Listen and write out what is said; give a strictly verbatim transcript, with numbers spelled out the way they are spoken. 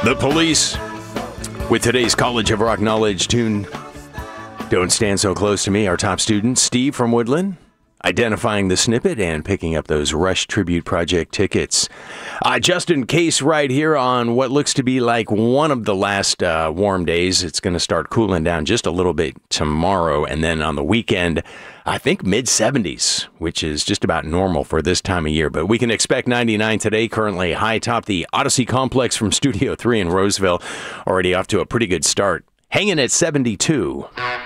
The Police with today's College of Rock Knowledge tune, Don't Stand So Close to Me. Our top student, Steve from Woodland, identifying the snippet and picking up those Rush Tribute Project tickets. Uh, just in case, right here on what looks to be like one of the last uh, warm days, it's going to start cooling down just a little bit tomorrow, and then on the weekend, I think mid seventies, which is just about normal for this time of year. But we can expect ninety-nine today, currently high top the Odyssey Complex from Studio three in Roseville, already off to a pretty good start, hanging at seventy-two.